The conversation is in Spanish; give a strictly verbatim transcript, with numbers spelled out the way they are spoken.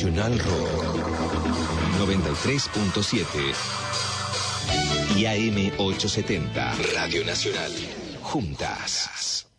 Nacional Rock noventa y tres punto siete y A M ochocientos setenta. Radio Nacional. Juntas.